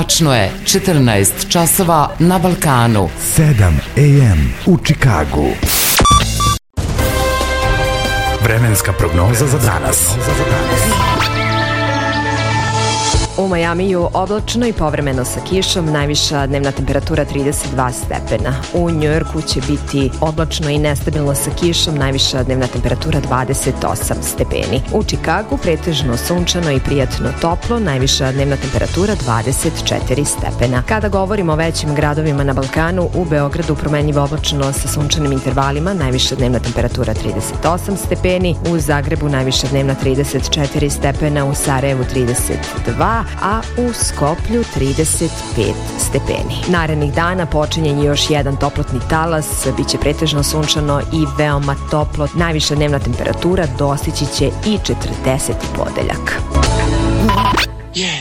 Tačno je 14 časova na Balkanu. 7 AM u Čikagu. Vremenska prognoza za danas. U Majamiju oblačno i povremeno sa kišom, najviša dnevna temperatura 32 stepena. U Njujorku će biti oblačno i nestabilno sa kišom, najviša dnevna temperatura 28 stepeni. U Čikagu pretežno sunčano i prijatno toplo, najviša dnevna temperatura 24 stepena. Kada govorimo o većim gradovima na Balkanu, u Beogradu promenljivo oblačno sa sunčanim intervalima, najviša dnevna temperatura 38 stepeni, u Zagrebu najviša dnevna 34 stepena, u Sarajevu 32, a u Skoplju 35 stepeni. Narednih dana počinje još jedan toplotni talas, biće pretežno sunčano i veoma toplo. Najviša dnevna temperatura dostići će i 40 podeljak.